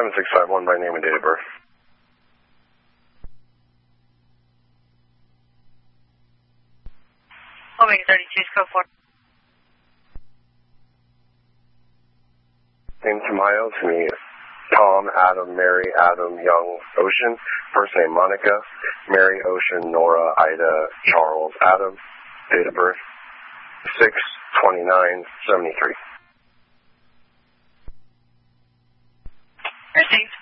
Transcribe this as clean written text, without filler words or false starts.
7651 by name and date of birth. Omega 32, scope 4. Name Tamayo, to me, Tom, Adam, Mary, Adam, Young, Ocean. First name Monica, Mary, Ocean, Nora, Ida, Charles, Adam. Date of birth 6/29/73. Thanks.